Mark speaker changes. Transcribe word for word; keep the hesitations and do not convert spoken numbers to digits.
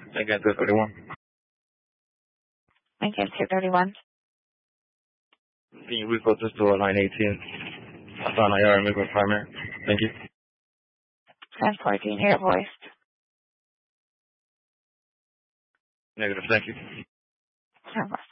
Speaker 1: Again, two thirty-one.
Speaker 2: Again, two thirty-one.
Speaker 1: Can you requote this to line eighteen? I found I R Midwest Primary. Thank you.
Speaker 2: ten fourteen, here voiced.
Speaker 1: Negative, thank you.
Speaker 2: Have